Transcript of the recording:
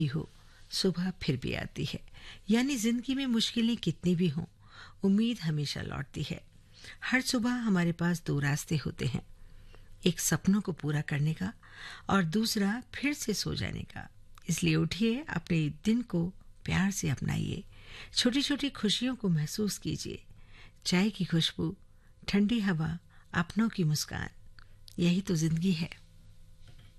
हो, सुबह फिर भी आती है। यानी जिंदगी में मुश्किलें कितनी भी हों, उम्मीद हमेशा लौटती है। हर सुबह हमारे पास दो रास्ते होते हैं, एक सपनों को पूरा करने का और दूसरा फिर से सो जाने का। इसलिए उठिए, अपने दिन को प्यार से अपनाइए, छोटी छोटी खुशियों को महसूस कीजिए। चाय की खुशबू, ठंडी हवा, अपनों की मुस्कान, यही तो जिंदगी है।